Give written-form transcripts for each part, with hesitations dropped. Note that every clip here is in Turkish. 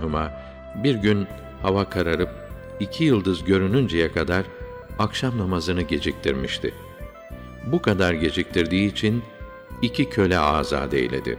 anhuma bir gün hava kararıp 2 yıldız görününceye kadar akşam namazını geciktirmişti. Bu kadar geciktirdiği için 2 köle azad eyledi.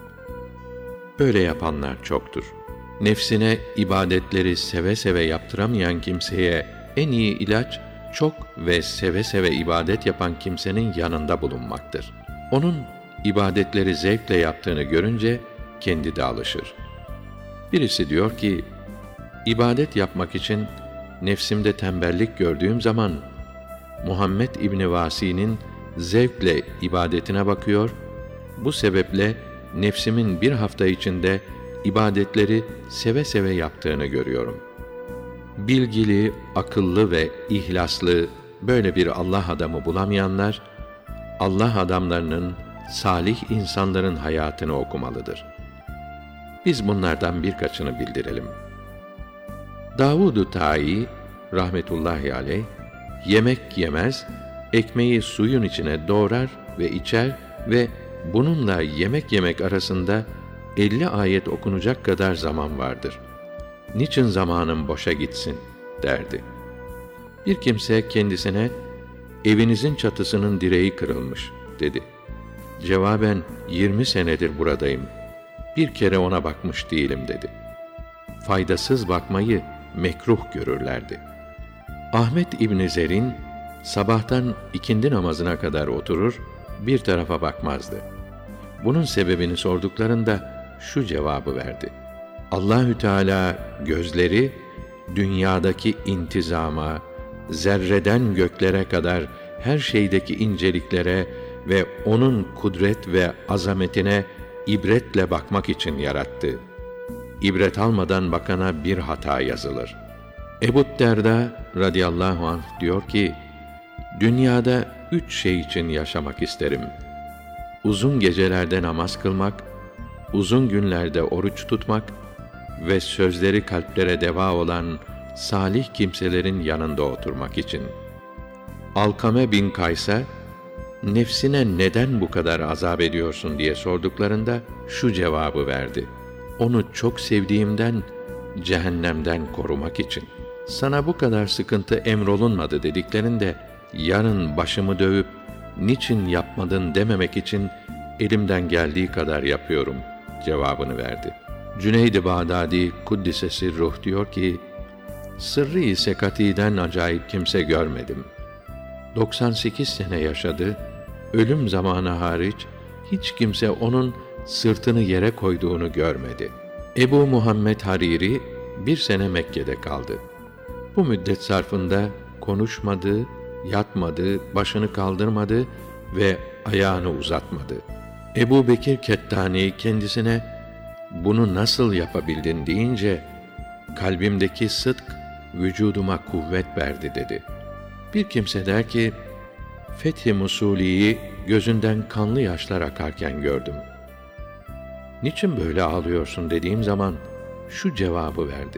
Böyle yapanlar çoktur. Nefsine ibadetleri seve seve yaptıramayan kimseye en iyi ilaç, çok ve seve seve ibadet yapan kimsenin yanında bulunmaktır. Onun ibadetleri zevkle yaptığını görünce kendi de alışır. Birisi diyor ki, ibadet yapmak için nefsimde tembellik gördüğüm zaman Muhammed İbni Vasi'nin zevkle ibadetine bakıyor, bu sebeple nefsimin bir hafta içinde ibadetleri seve seve yaptığını görüyorum. Bilgili, akıllı ve ihlaslı böyle bir Allah adamı bulamayanlar, Allah adamlarının, salih insanların hayatını okumalıdır. Biz bunlardan birkaçını bildirelim. Davud-u Ta'i rahmetullahi aleyh yemek yemez, ekmeği suyun içine doğrar ve içer ve bununla yemek yemek arasında 50 ayet okunacak kadar zaman vardır. Niçin zamanım boşa gitsin derdi. Bir kimse kendisine evinizin çatısının direği kırılmış dedi. Cevaben 20 senedir buradayım. Bir kere ona bakmış değilim dedi. Faydasız bakmayı mekruh görürlerdi. Ahmet İbni Zer'in sabahtan ikindi namazına kadar oturur, bir tarafa bakmazdı. Bunun sebebini sorduklarında şu cevabı verdi. Allahü Teala gözleri dünyadaki intizama, zerreden göklere kadar her şeydeki inceliklere ve onun kudret ve azametine ibretle bakmak için yarattı. İbret almadan bakana bir hata yazılır. Ebu Derda radıyallahu anh diyor ki, dünyada 3 şey için yaşamak isterim. Uzun gecelerde namaz kılmak, uzun günlerde oruç tutmak ve sözleri kalplere deva olan salih kimselerin yanında oturmak için. Alkame bin Kays'a, nefsine neden bu kadar azap ediyorsun diye sorduklarında şu cevabı verdi. Onu çok sevdiğimden, cehennemden korumak için. Sana bu kadar sıkıntı emrolunmadı dediklerinde, yarın başımı dövüp, niçin yapmadın dememek için elimden geldiği kadar yapıyorum cevabını verdi. Cüneyd-i Bağdadi Kuddisesi Ruh diyor ki, Sırrı-i Sekati'den acayip kimse görmedim. 98 sene yaşadı, ölüm zamanı hariç hiç kimse onun sırtını yere koyduğunu görmedi. Ebu Muhammed Hariri 1 sene Mekke'de kaldı. Bu müddet zarfında konuşmadı, yatmadı, başını kaldırmadı ve ayağını uzatmadı. Ebu Bekir Kettani kendisine bunu nasıl yapabildin deyince, kalbimdeki sıdk vücuduma kuvvet verdi dedi. Bir kimse der ki, Fethi Musuli'yi gözünden kanlı yaşlar akarken gördüm. Niçin böyle ağlıyorsun dediğim zaman şu cevabı verdi.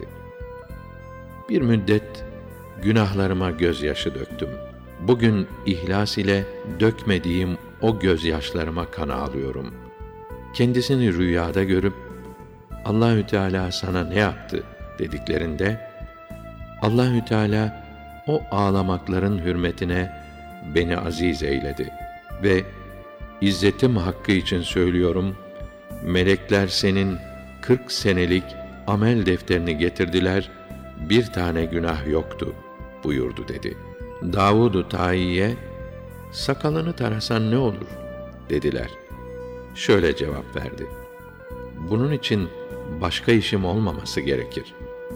Bir müddet günahlarıma gözyaşı döktüm. Bugün ihlas ile dökmediğim o gözyaşlarıma kan ağlıyorum. Kendisini rüyada görüp Allahü Teala sana ne yaptı dediklerinde Allahü Teala o ağlamakların hürmetine beni aziz eyledi ve İzzetim hakkı için söylüyorum, melekler senin 40 senelik amel defterini getirdiler, bir tane günah yoktu buyurdu dedi. Davud-u Ta'i'ye sakalını tarasan ne olur dediler. Şöyle cevap verdi. Bunun için başka işim olmaması gerekir.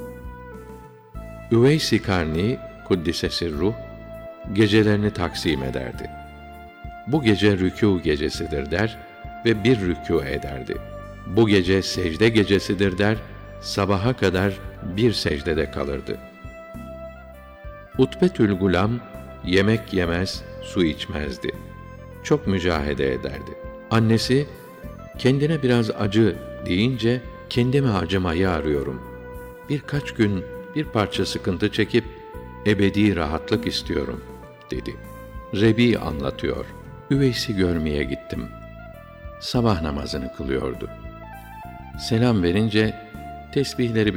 Üveys-i Karni Kuddisesi Ruh gecelerini taksim ederdi. Bu gece rükû gecesidir der ve bir rükû ederdi. Bu gece secde gecesidir der, sabaha kadar bir secdede kalırdı. Utbetül Gulam yemek yemez, su içmezdi. Çok mücahede ederdi. Annesi kendine biraz acı deyince kendime acımayı arıyorum. Birkaç gün bir parça sıkıntı çekip ebedi rahatlık istiyorum dedi. Rebi anlatıyor. Üveys'i görmeye gittim. Sabah namazını kılıyordu. Selam verince tesbihleri